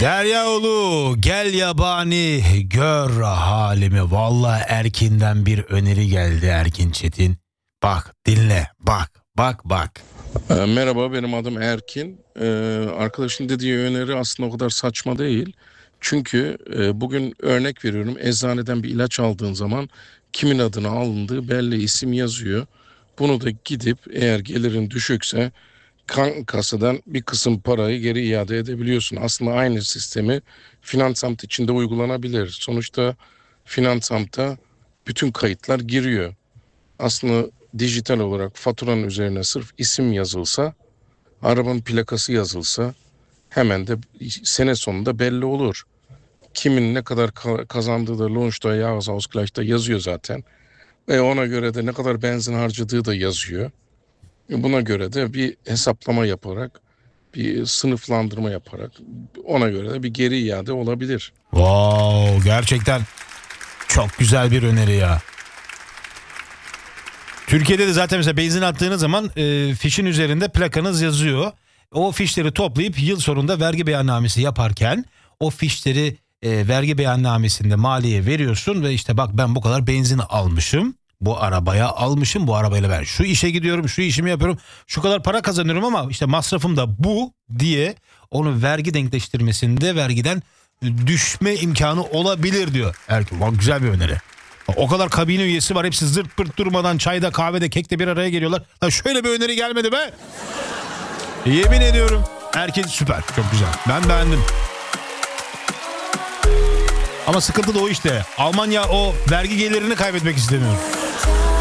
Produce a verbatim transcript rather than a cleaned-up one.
Deryaoğlu gel yabani gör halimi. Vallahi Erkin'den bir öneri geldi, Erkin Çetin. Bak dinle, bak bak bak. E, Merhaba, benim adım Erkin. Ee, arkadaşın dediği öneri aslında o kadar saçma değil. Çünkü e, bugün örnek veriyorum, eczaneden bir ilaç aldığın zaman kimin adına alındığı belli, isim yazıyor. Bunu da gidip eğer gelirin düşükse kan kasadan bir kısım parayı geri iade edebiliyorsun. Aslında aynı sistemi Finansamt içinde uygulanabilir. Sonuçta Finansamt'a bütün kayıtlar giriyor. Aslında dijital olarak faturanın üzerine sırf isim yazılsa, arabanın plakası yazılsa hemen de sene sonunda belli olur. Kimin ne kadar ka- kazandığı da Lohnsteuer-Jahresausgleich'ta yazıyor zaten. Ve ona göre de ne kadar benzin harcadığı da yazıyor. E, Buna göre de bir hesaplama yaparak, bir sınıflandırma yaparak ona göre de bir geri iade olabilir. Wow, gerçekten çok güzel bir öneri ya. Türkiye'de de zaten mesela benzin attığınız zaman e, fişin üzerinde plakanız yazıyor. O fişleri toplayıp yıl sonunda vergi beyannamesi yaparken o fişleri e, vergi beyannamesinde maliyeye veriyorsun ve işte bak ben bu kadar benzin almışım. Bu arabaya almışım, bu arabayla ben şu işe gidiyorum, şu işimi yapıyorum, şu kadar para kazanıyorum ama işte masrafım da bu diye onu vergi denkleştirmesinde vergiden düşme imkanı olabilir diyor. Erkin, bak güzel bir öneri. O kadar kabine üyesi var, hepsi zırt pırt durmadan çayda, kahvede, kekte bir araya geliyorlar. Lan şöyle bir öneri gelmedi be. Yemin ediyorum. Erkin süper, çok güzel. Ben beğendim. Ama sıkıntı da o işte. Almanya o vergi gelirini kaybetmek istemiyor.